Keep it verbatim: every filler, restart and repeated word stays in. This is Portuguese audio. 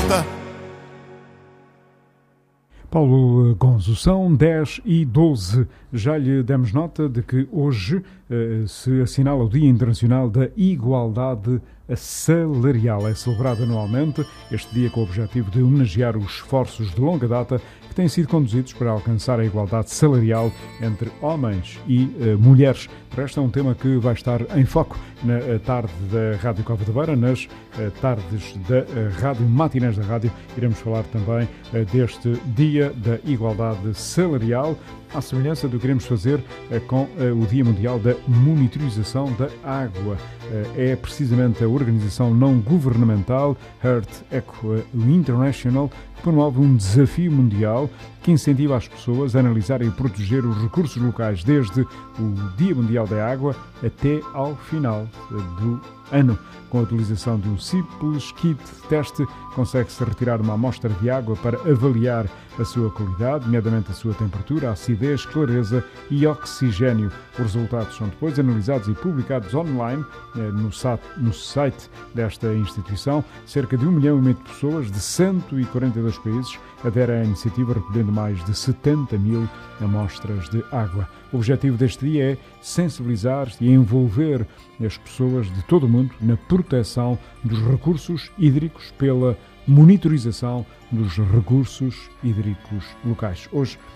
volta. Paulo Gonzo, são dez e doze. Já lhe demos nota de que hoje eh, se assinala o Dia Internacional da Igualdade Salarial. É celebrado anualmente este dia com o objetivo de homenagear os esforços de longa data que têm sido conduzidos para alcançar a igualdade salarial entre homens e eh, mulheres. Este é um tema que vai estar em foco na tarde da Rádio Cova da Beira, nas eh, tardes da eh, Rádio Matinés da Rádio. Iremos falar também eh, deste Dia da Igualdade Salarial, à semelhança do que iremos fazer eh, com eh, o Dia Mundial da Monitorização da Água. Eh, é precisamente a organização não governamental Earth Eco International que promove um desafio mundial que incentiva as pessoas a analisar e proteger os recursos locais desde o Dia Mundial da Água até ao final do ano. Com a utilização do simples kit teste, consegue-se retirar uma amostra de água para avaliar a sua qualidade, nomeadamente a sua temperatura, acidez, clareza e oxigênio. Os resultados são depois analisados e publicados online no site desta instituição. Cerca de um milhão e meio de pessoas de cento e quarenta e dois países aderem à iniciativa, recolhendo mais de setenta mil amostras de água. O objetivo deste dia é sensibilizar e envolver as pessoas de todo o mundo na proteção dos recursos hídricos pela monitorização dos recursos hídricos locais. Hoje